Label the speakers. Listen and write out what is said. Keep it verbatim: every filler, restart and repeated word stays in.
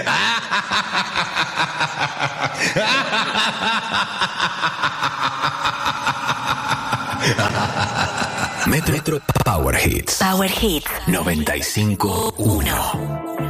Speaker 1: Metro, Metro Power Hits.
Speaker 2: Power Hits
Speaker 1: noventa y cinco uno.